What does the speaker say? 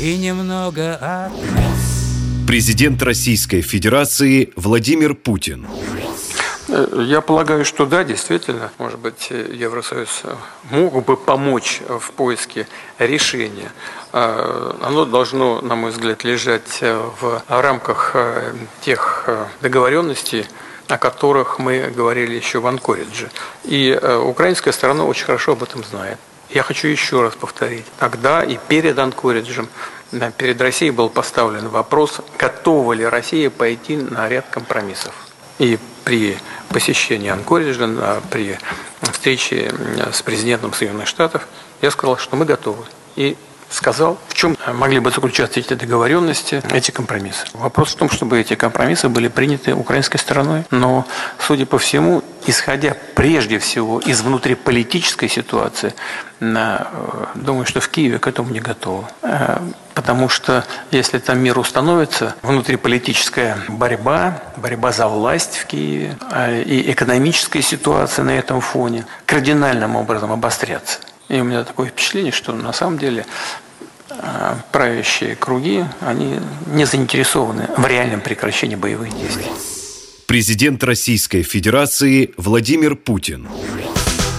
и немного актрис. Президент Российской Федерации Владимир Путин. Я полагаю, что да, действительно, может быть, Евросоюз мог бы помочь в поиске решения. Оно должно, на мой взгляд, лежать в рамках тех договоренностей, о которых мы говорили еще в Анкоридже. И украинская сторона очень хорошо об этом знает. Я хочу еще раз повторить. Тогда и перед Анкориджем, перед Россией был поставлен вопрос, готова ли Россия пойти на ряд компромиссов. И при посещении Анкориджа, при встрече с президентом Соединенных Штатов, я сказал, что мы готовы. И сказал, в чем могли бы заключаться эти договоренности, эти компромиссы. Вопрос в том, чтобы эти компромиссы были приняты украинской стороной. Но, судя по всему, исходя прежде всего из внутриполитической ситуации, думаю, что в Киеве к этому не готовы. Потому что если там мир установится, внутриполитическая борьба за власть в Киеве и экономическая ситуация на этом фоне кардинальным образом обострятся. И у меня такое впечатление, что на самом деле правящие круги, они не заинтересованы в реальном прекращении боевых действий. Президент Российской Федерации Владимир Путин.